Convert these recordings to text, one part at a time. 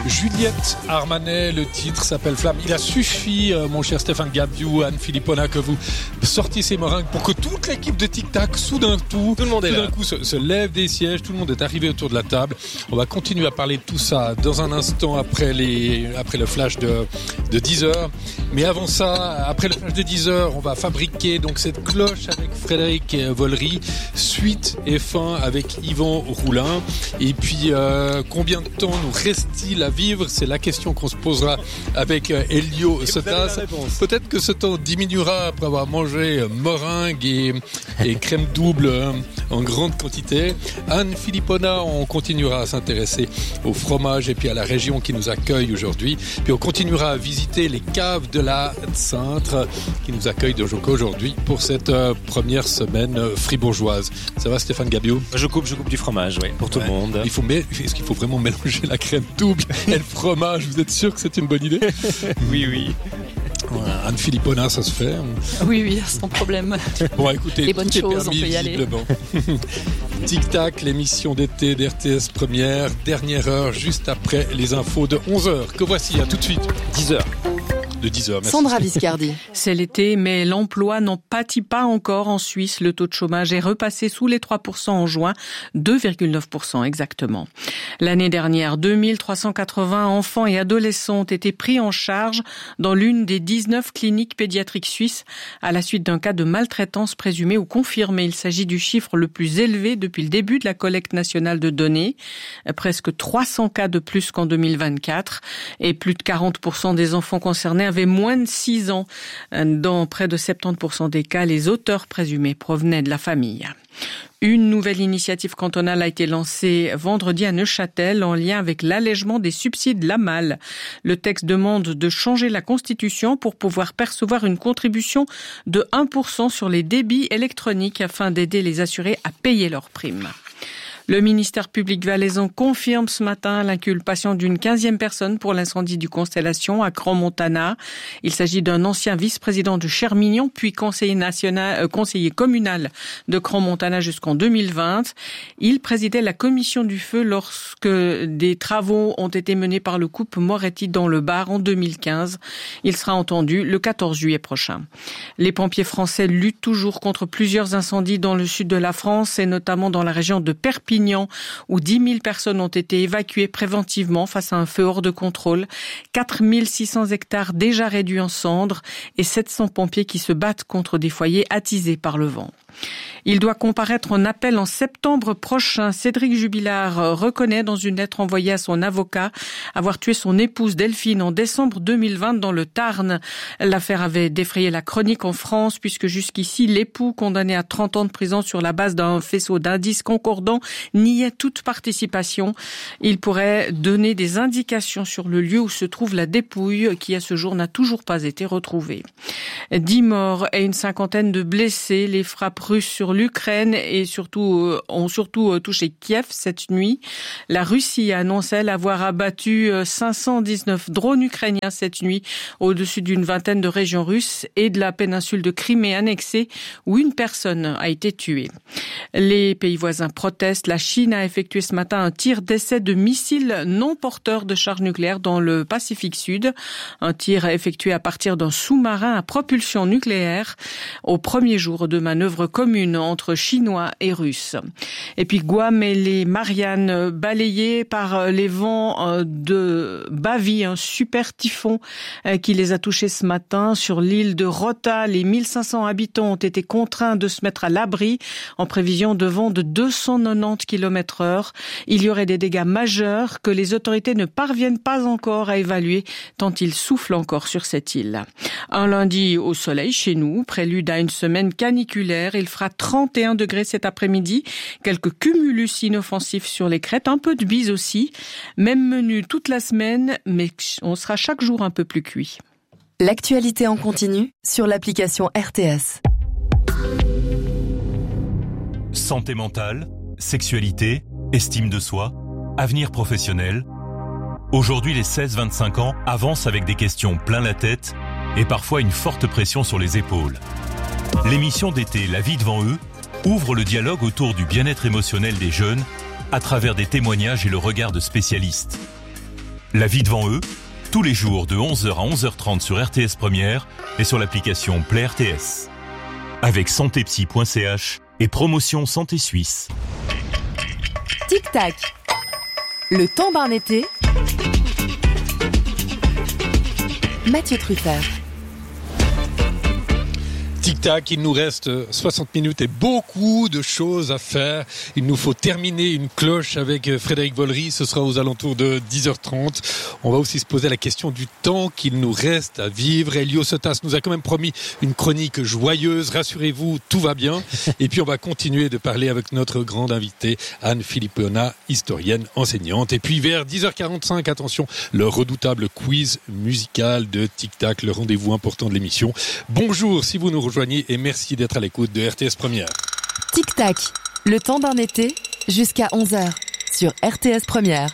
Juliette Armanet, le titre s'appelle Flamme. Il a suffi, mon cher Stéphane Gabiou, Anne Philippona, que vous sortiez ces meringues pour que toute l'équipe de Tic Tac, tout d'un coup, se lève des sièges. Tout le monde est arrivé autour de la table. On va continuer à parler de tout ça dans un instant après le flash de 10h. Mais avant ça, après le flash de 10h, on va fabriquer donc cette cloche avec Frédéric Vollery, suite et fin avec Yvan Roulin. Et puis, combien de temps nous reste-t-il à vivre? C'est la question qu'on se posera avec Elio Sotas. Peut-être que ce temps diminuera après avoir mangé meringue et crème double en grande quantité. Anne Philippona, on continuera à s'intéresser au fromage et puis à la région qui nous accueille aujourd'hui. Puis on continuera à visiter les caves de la Cintre qui nous accueille aujourd'hui pour cette première semaine fribourgeoise. Ça va, Stéphane Gabiou? Je coupe du fromage, oui, pour tout le monde. Est-ce qu'il faut vraiment mélanger la crème double et le fromage? Vous êtes sûr que c'est une bonne idée? Oui. Anne Philippona, ça se fait? Oui, sans problème. Bon, écoutez, les bonnes choses, on peut y aller. Tic Tac, l'émission d'été d'RTS Première, dernière heure, juste après les infos de 11h. Que voici, à tout de suite. 10h. De 10h, merci. Sandra Viscardi. C'est l'été, mais l'emploi n'en pâtit pas encore en Suisse. Le taux de chômage est repassé sous les 3% en juin, 2,9% exactement. L'année dernière, 2380 enfants et adolescents ont été pris en charge dans l'une des 19 cliniques pédiatriques suisses à la suite d'un cas de maltraitance présumée ou confirmée. Il s'agit du chiffre le plus élevé depuis le début de la collecte nationale de données. Presque 300 cas de plus qu'en 2024 et plus de 40% des enfants concernés avaient moins de 6 ans. Dans près de 70% des cas, les auteurs présumés provenaient de la famille. Une nouvelle initiative cantonale a été lancée vendredi à Neuchâtel en lien avec l'allègement des subsides LAMAL. Le texte demande de changer la constitution pour pouvoir percevoir une contribution de 1% sur les débits électroniques afin d'aider les assurés à payer leurs primes. Le ministère public valaisan confirme ce matin l'inculpation d'une 15e personne pour l'incendie du Constellation à Crans-Montana. Il s'agit d'un ancien vice-président de Chermignon, puis conseiller communal de Crans-Montana jusqu'en 2020. Il présidait la commission du feu lorsque des travaux ont été menés par le couple Moretti dans le Var en 2015. Il sera entendu le 14 juillet prochain. Les pompiers français luttent toujours contre plusieurs incendies dans le sud de la France et notamment dans la région de Perpignan, où 10 000 personnes ont été évacuées préventivement face à un feu hors de contrôle. 4 600 hectares déjà réduits en cendres et 700 pompiers qui se battent contre des foyers attisés par le vent. Il doit comparaître en appel en septembre prochain. Cédric Jubilard reconnaît dans une lettre envoyée à son avocat avoir tué son épouse Delphine en décembre 2020 dans le Tarn. L'affaire avait défrayé la chronique en France puisque jusqu'ici, l'époux condamné à 30 ans de prison sur la base d'un faisceau d'indices concordants niait toute participation. Il pourrait donner des indications sur le lieu où se trouve la dépouille qui à ce jour n'a toujours pas été retrouvée. 10 morts et une cinquantaine de blessés. Les frappes russes sur l'Ukraine et ont surtout touché Kiev cette nuit. La Russie annonce, elle, avoir abattu 519 drones ukrainiens cette nuit au-dessus d'une vingtaine de régions russes et de la péninsule de Crimée annexée où une personne a été tuée. Les pays voisins protestent. La Chine a effectué ce matin un tir d'essai de missiles non porteurs de charge nucléaire dans le Pacifique Sud. Un tir effectué à partir d'un sous-marin à propulsion nucléaire au premier jour de manœuvre commune entre Chinois et Russes. Et puis Guam et les Mariannes balayées par les vents de Bavi, un super typhon qui les a touchés ce matin. Sur l'île de Rota, les 1500 habitants ont été contraints de se mettre à l'abri en prévision de vents de 290 km/h. Il y aurait des dégâts majeurs que les autorités ne parviennent pas encore à évaluer tant il souffle encore sur cette île. Un lundi au soleil chez nous, prélude à une semaine caniculaire. Il fera 31 degrés cet après-midi. Quelques cumulus inoffensifs sur les crêtes, un peu de bise aussi. Même menu toute la semaine, mais on sera chaque jour un peu plus cuit. L'actualité en continu sur l'application RTS. Santé mentale, sexualité, estime de soi, avenir professionnel. Aujourd'hui, les 16-25 ans avancent avec des questions plein la tête et parfois une forte pression sur les épaules. L'émission d'été La vie devant eux ouvre le dialogue autour du bien-être émotionnel des jeunes à travers des témoignages et le regard de spécialistes. La vie devant eux, tous les jours de 11h à 11h30 sur RTS Première et sur l'application Play RTS. Avec santépsy.ch et promotion Santé Suisse. Tic Tac. Le temps d'un été. Mathieu Truffert. Tic-tac, il nous reste 60 minutes et beaucoup de choses à faire. Il nous faut terminer une cloche avec Frédéric Vollery. Ce sera aux alentours de 10h30. On va aussi se poser la question du temps qu'il nous reste à vivre. Elio Sotas nous a quand même promis une chronique joyeuse. Rassurez-vous, tout va bien. Et puis on va continuer de parler avec notre grande invitée, Anne Filippona, historienne, enseignante. Et puis vers 10h45, attention, le redoutable quiz musical de Tic-tac, le rendez-vous important de l'émission. Bonjour si vous nous rejoignez et merci d'être à l'écoute de RTS Première. Tic-tac, le temps d'un été, jusqu'à 11h, sur RTS Première.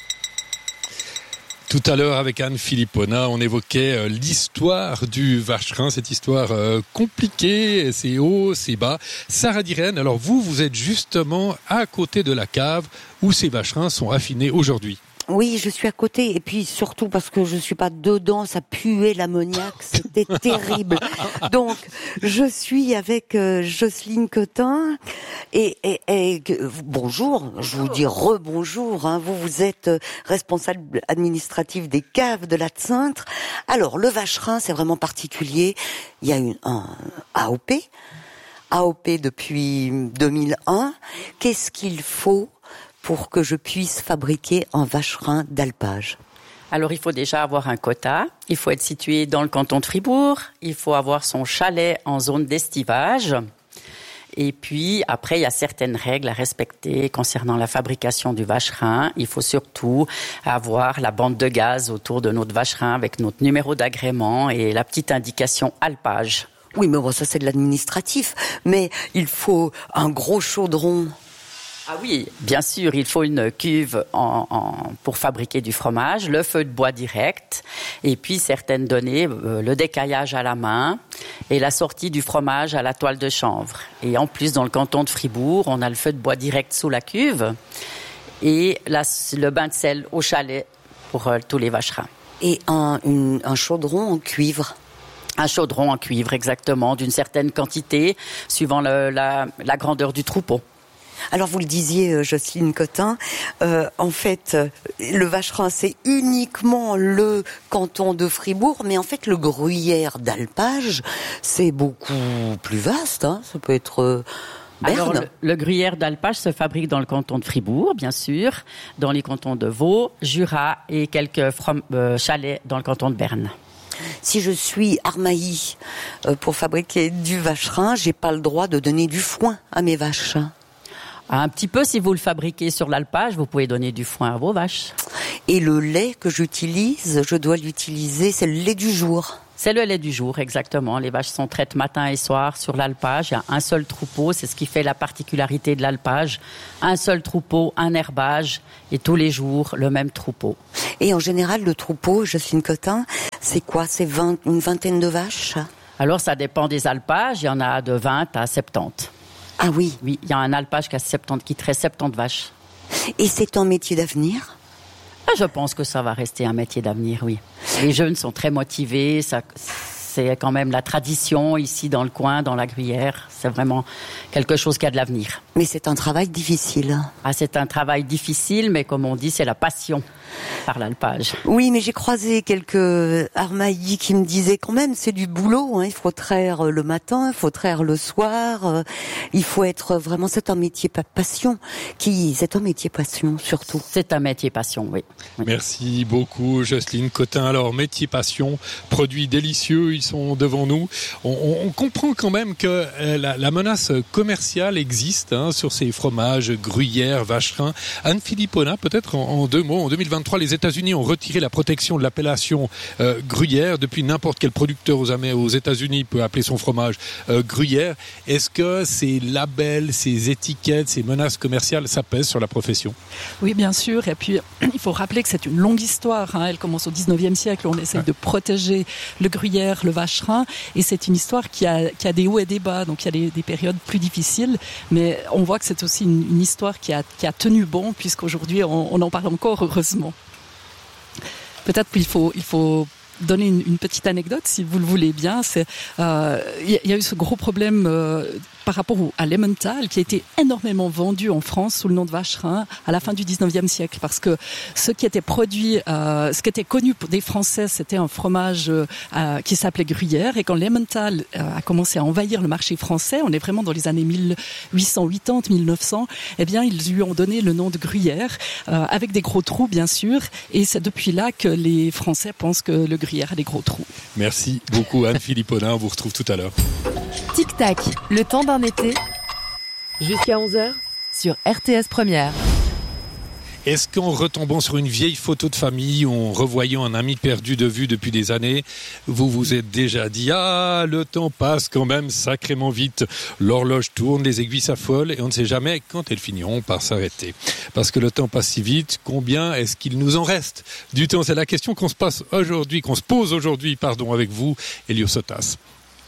Tout à l'heure, avec Anne Filippona, on évoquait l'histoire du vacherin, cette histoire compliquée, c'est haut, c'est bas. Sarah Diren, alors vous êtes justement à côté de la cave où ces vacherins sont raffinés aujourd'hui. Oui, je suis à côté, et puis surtout parce que je suis pas dedans, ça puait l'ammoniac, c'était terrible. Donc, je suis avec Jocelyne Cotin, et bonjour, je vous dis rebonjour, hein, vous êtes responsable administratif des caves de la Tz'intre. Alors, le vacherin, c'est vraiment particulier, il y a un AOP depuis 2001, qu'est-ce qu'il faut pour que je puisse fabriquer un vacherin d'alpage? Alors, il faut déjà avoir un quota. Il faut être situé dans le canton de Fribourg. Il faut avoir son chalet en zone d'estivage. Et puis, après, il y a certaines règles à respecter concernant la fabrication du vacherin. Il faut surtout avoir la bande de gaz autour de notre vacherin avec notre numéro d'agrément et la petite indication alpage. Oui, mais bon, ça, c'est de l'administratif. Mais il faut un gros chaudron. Ah oui, bien sûr, il faut une cuve pour fabriquer du fromage, le feu de bois direct, et puis certaines données, le décaillage à la main et la sortie du fromage à la toile de chanvre. Et en plus, dans le canton de Fribourg, on a le feu de bois direct sous la cuve et le bain de sel au chalet pour tous les vacherins. Et un chaudron en cuivre. Un chaudron en cuivre, exactement, d'une certaine quantité, suivant la grandeur du troupeau. Alors vous le disiez, Jocelyne Cotin, en fait, le vacherin, c'est uniquement le canton de Fribourg, mais en fait, le gruyère d'alpage, c'est beaucoup plus vaste, hein, ça peut être Berne. Alors, le gruyère d'alpage se fabrique dans le canton de Fribourg, bien sûr, dans les cantons de Vaud, Jura et quelques chalets dans le canton de Berne. Si je suis Armailly pour fabriquer du vacherin, j'ai pas le droit de donner du foin à mes vaches. Un petit peu, si vous le fabriquez sur l'alpage, vous pouvez donner du foin à vos vaches. Et le lait que j'utilise, je dois l'utiliser, c'est le lait du jour. C'est le lait du jour, exactement. Les vaches sont traites matin et soir sur l'alpage. Il y a un seul troupeau, c'est ce qui fait la particularité de l'alpage. Un seul troupeau, un herbage, et tous les jours, le même troupeau. Et en général, le troupeau, Jocelyne Cotin, c'est quoi? C'est une vingtaine de vaches? Alors, ça dépend des alpages. Il y en a de 20 à 70. Ah oui? Oui, il y a un alpage qui traite 70 vaches. Et c'est un métier d'avenir? Je pense que ça va rester un métier d'avenir, oui. Les jeunes sont très motivés, c'est quand même la tradition ici dans le coin, dans la Gruyère. C'est vraiment quelque chose qui a de l'avenir. Mais c'est un travail difficile. Ah, c'est un travail difficile, mais comme on dit, c'est la passion par l'alpage. Oui, mais j'ai croisé quelques Armailly qui me disaient quand même, c'est du boulot, hein. Il faut traire le matin, il faut traire le soir, il faut être vraiment, c'est un métier passion, c'est un métier passion surtout. C'est un métier passion, oui. Merci beaucoup, Jocelyne Cotin. Alors, métier passion, produits délicieux, ils sont devant nous. On comprend quand même que la menace commerciale existe, hein, sur ces fromages, gruyère, vacherin. Anne Filippona, peut-être en deux mots, en 2023, les États-Unis ont retiré la protection de l'appellation gruyère. Depuis, n'importe quel producteur aux États-Unis peut appeler son fromage gruyère. Est-ce que ces labels, ces étiquettes, ces menaces commerciales, ça pèse sur la profession? Oui, bien sûr. Et puis, il faut rappeler que c'est une longue histoire, hein. Elle commence au 19e siècle. On essaye de protéger le gruyère, le vacherin. Et c'est une histoire qui a des hauts et des bas. Donc, il y a des périodes plus difficiles. Mais on voit que c'est aussi une histoire qui a tenu bon, puisqu'aujourd'hui, on en parle encore, heureusement. Peut-être qu'il faut donner une petite anecdote, si vous le voulez bien. Il y a eu ce gros problème par rapport à l'Emmental, qui a été énormément vendu en France sous le nom de Vacherin à la fin du 19e siècle, parce que ce qui était produit, ce qui était connu des Français, c'était un fromage qui s'appelait Gruyère, et quand l'Emmental a commencé à envahir le marché français, on est vraiment dans les années 1880-1900, eh bien ils lui ont donné le nom de Gruyère, avec des gros trous bien sûr, et c'est depuis là que les Français pensent que le Gruyère a des gros trous. Merci beaucoup Anne Philippona, on vous retrouve tout à l'heure. Tic Tac, le temps d'un été, jusqu'à 11h sur RTS Première. Est-ce qu'en retombant sur une vieille photo de famille ou en revoyant un ami perdu de vue depuis des années, vous vous êtes déjà dit « Ah, le temps passe quand même sacrément vite. L'horloge tourne, les aiguilles s'affolent et on ne sait jamais quand elles finiront par s'arrêter. » Parce que le temps passe si vite, combien est-ce qu'il nous en reste du temps? C'est la question qu'on se pose aujourd'hui, avec vous, Elio Sotas.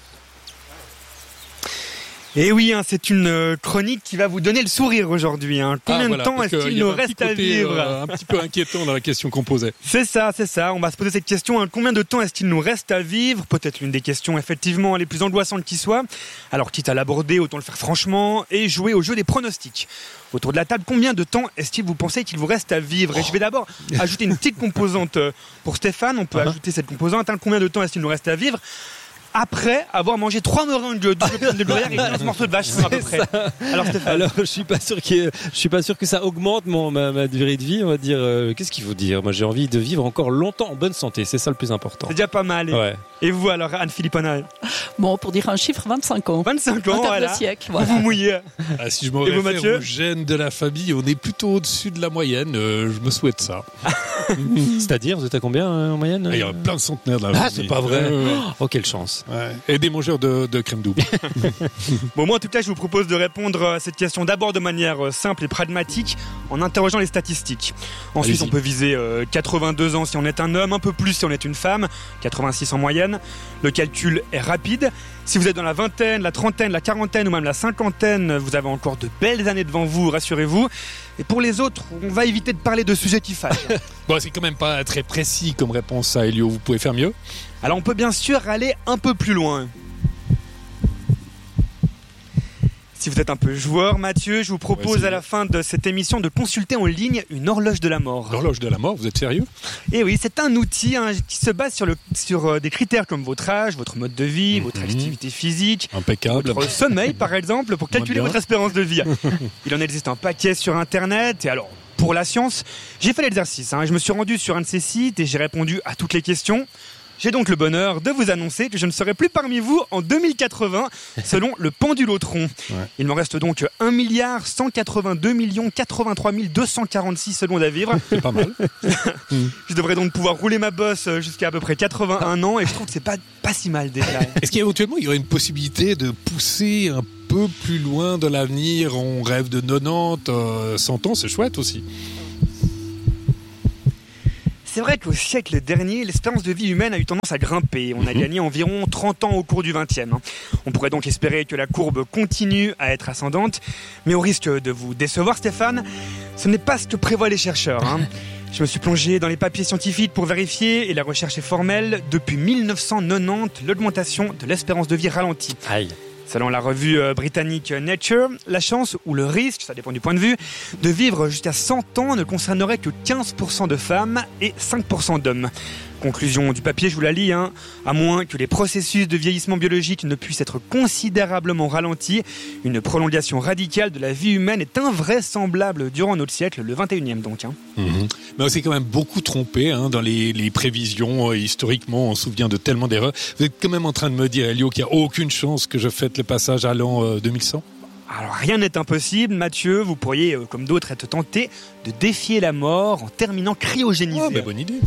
Et oui, c'est une chronique qui va vous donner le sourire aujourd'hui. Combien de temps est-ce qu'il nous reste à vivre? Un petit peu inquiétant dans la question qu'on posait. C'est ça. On va se poser cette question. Combien de temps est-ce qu'il nous reste à vivre? Peut-être l'une des questions effectivement les plus angoissantes qui soit. Alors quitte à l'aborder, autant le faire franchement et jouer au jeu des pronostics. Autour de la table, combien de temps est-ce que vous pensez qu'il vous reste à vivre? Et je vais d'abord ajouter une petite composante pour Stéphane. On peut ajouter cette composante. Combien de temps est-ce qu'il nous reste à vivre après avoir mangé 3 meringues de gruyère et 15 morceaux de vache à peu près? Alors Stéphane. Alors je suis pas sûr que ça augmente ma durée de vie, on va dire. Qu'est-ce qu'il faut dire? Moi j'ai envie de vivre encore longtemps en bonne santé, c'est ça le plus important. C'est déjà pas mal. Ouais. Et vous alors Anne Philippona? Bon, pour dire un chiffre, 25 ans. 25 ans, voilà. Siècle, voilà. Vous vous mouillez. Si je me réfère aux gènes de la famille, on est plutôt au-dessus de la moyenne. Je me souhaite ça. C'est-à-dire, vous êtes à combien en moyenne? Il y a plein de centenaires dans la famille. C'est pas vrai. Oh, quelle chance. Ouais. Et des mangeurs de crème double. Bon, moi en tout cas, je vous propose de répondre à cette question d'abord de manière simple et pragmatique en interrogeant les statistiques. Ensuite, on peut viser 82 ans si on est un homme, un peu plus si on est une femme, 86 en moyenne. Le calcul est rapide. Si vous êtes dans la vingtaine, la trentaine, la quarantaine ou même la cinquantaine, vous avez encore de belles années devant vous, rassurez-vous. Et pour les autres, on va éviter de parler de sujets qui fâchent. Bon, c'est quand même pas très précis comme réponse à Elio, vous pouvez faire mieux? Alors on peut bien sûr aller un peu plus loin. Si vous êtes un peu joueur, Mathieu, je vous propose à la fin de cette émission de consulter en ligne une horloge de la mort. L'horloge de la mort, vous êtes sérieux? Eh oui, c'est un outil qui se base sur des critères comme votre âge, votre mode de vie, votre activité physique, impeccable, votre sommeil par exemple, pour calculer votre espérance de vie. Il en existe un paquet sur Internet, et alors pour la science, j'ai fait l'exercice. Je me suis rendu sur un de ces sites et j'ai répondu à toutes les questions. J'ai donc le bonheur de vous annoncer que je ne serai plus parmi vous en 2080, selon le pendulotron. Ouais. Il m'en reste donc 1 182 83 246 secondes à vivre. C'est pas mal. Je devrais donc pouvoir rouler ma bosse jusqu'à à peu près 81 ans et je trouve que c'est pas si mal déjà. Est-ce qu'éventuellement il y aurait une possibilité de pousser un peu plus loin de l'avenir? On rêve de 90, 100 ans, c'est chouette aussi. C'est vrai qu'au siècle dernier, l'espérance de vie humaine a eu tendance à grimper. On a gagné environ 30 ans au cours du 20e. On pourrait donc espérer que la courbe continue à être ascendante. Mais au risque de vous décevoir, Stéphane, ce n'est pas ce que prévoient les chercheurs. Je me suis plongé dans les papiers scientifiques pour vérifier, et la recherche est formelle. Depuis 1990, l'augmentation de l'espérance de vie ralentit. Aïe. Selon la revue britannique Nature, la chance ou le risque, ça dépend du point de vue, de vivre jusqu'à 100 ans ne concernerait que 15% de femmes et 5% d'hommes. Conclusion du papier, je vous la lis, à moins que les processus de vieillissement biologique ne puissent être considérablement ralentis, une prolongation radicale de la vie humaine est invraisemblable durant notre siècle, le 21e donc. Mais on s'est quand même beaucoup trompé dans les prévisions. Historiquement, on se souvient de tellement d'erreurs. Vous êtes quand même en train de me dire, Elio, qu'il n'y a aucune chance que je fête le passage à l'an 2100 ? Alors rien n'est impossible, Mathieu, vous pourriez, comme d'autres, être tenté de défier la mort en terminant cryogénisé. Oh, bonne idée.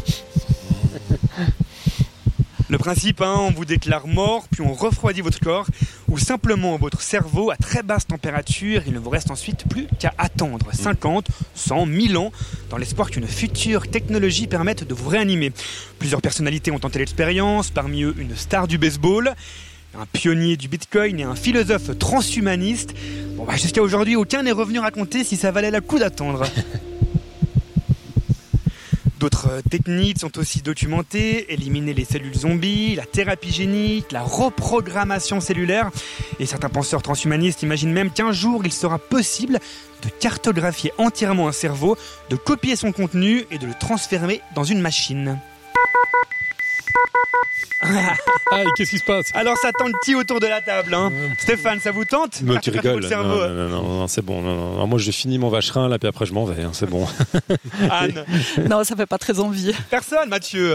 Le principe, on vous déclare mort, puis on refroidit votre corps, ou simplement votre cerveau à très basse température. Il ne vous reste ensuite plus qu'à attendre 50, 100, 1000 ans, dans l'espoir qu'une future technologie permette de vous réanimer. Plusieurs personnalités ont tenté l'expérience, parmi eux une star du baseball, un pionnier du Bitcoin et un philosophe transhumaniste. Jusqu'à aujourd'hui, aucun n'est revenu raconter si ça valait le coup d'attendre. D'autres techniques sont aussi documentées, éliminer les cellules zombies, la thérapie génique, la reprogrammation cellulaire. Et certains penseurs transhumanistes imaginent même qu'un jour il sera possible de cartographier entièrement un cerveau, de copier son contenu et de le transférer dans une machine. Ah, et qu'est-ce qui se passe? Alors ça tente qui autour de la table, hein? Stéphane, ça vous tente? Mais tu rigoles. Le cerveau. Non, c'est bon. Non. Moi, je finis mon vacherin, là, puis après, je m'en vais. C'est bon. Anne? Non, ça fait pas très envie. Personne, Mathieu?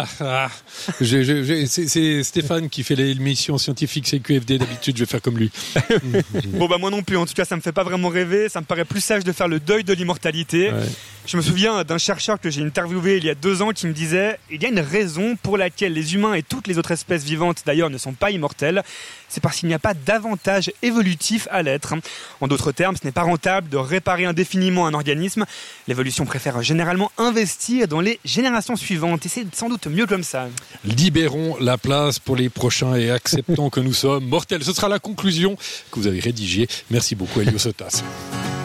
C'est Stéphane qui fait l'émission scientifique CQFD. D'habitude, je vais faire comme lui. Bon, bah, moi non plus. En tout cas, ça me fait pas vraiment rêver. Ça me paraît plus sage de faire le deuil de l'immortalité. Ouais. Je me souviens d'un chercheur que j'ai interviewé il y a 2 ans qui me disait « Il y a une raison pour laquelle les humains et toutes les autres espèces vivantes d'ailleurs ne sont pas immortelles. C'est parce qu'il n'y a pas d'avantage évolutif à l'être. En d'autres termes, ce n'est pas rentable de réparer indéfiniment un organisme. L'évolution préfère généralement investir dans les générations suivantes. Et c'est sans doute mieux comme ça. » Libérons la place pour les prochains et acceptons que nous sommes mortels. Ce sera la conclusion que vous avez rédigée. Merci beaucoup, Elio Sotas.